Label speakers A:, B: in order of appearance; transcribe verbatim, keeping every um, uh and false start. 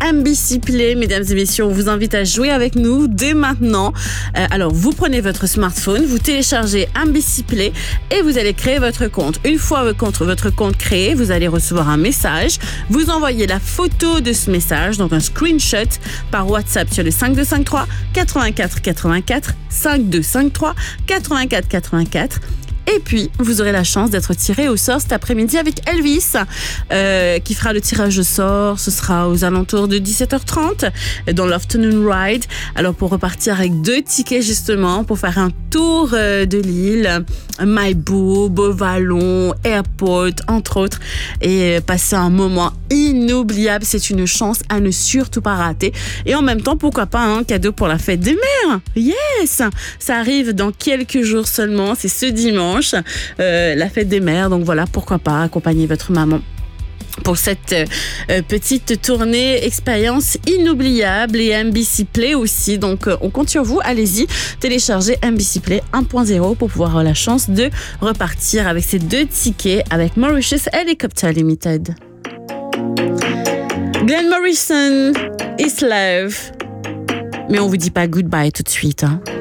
A: M B C Play. Mesdames et messieurs, on vous invite à jouer avec nous dès maintenant. Euh, alors, vous prenez votre smartphone, vous téléchargez M B C Play et vous allez créer votre compte. Une fois votre, votre compte créé, vous allez recevoir un message. Vous envoyez la photo de ce message, donc un screenshot, par WhatsApp sur le cinq deux cinq trois quatre-vingt-quatre quatre-vingt-quatre cinq deux cinq trois quatre-vingt-quatre quatre-vingt-quatre. Et puis, vous aurez la chance d'être tiré au sort cet après-midi avec Elvis, euh, qui fera le tirage au sort. Ce sera aux alentours de dix-sept heures trente dans l'Afternoon Ride. Alors, pour repartir avec deux tickets, justement, pour faire un tour euh, de l'île, Maïbo, Beauvallon, Airport, entre autres, et euh, passer un moment inoubliable. C'est une chance à ne surtout pas rater. Et en même temps, pourquoi pas un cadeau pour la fête des mères? Yes! Ça arrive dans quelques jours seulement. C'est ce dimanche. Euh, la fête des mères, donc voilà, pourquoi pas accompagner votre maman pour cette euh, petite tournée expérience inoubliable, et M B C Play aussi, donc euh, on compte sur vous, allez-y, téléchargez M B C Play un point zéro pour pouvoir avoir la chance de repartir avec ces deux tickets avec Mauritius Helicopter Limited. Glenn Morrison, Is Love, mais on vous dit pas goodbye tout de suite, hein.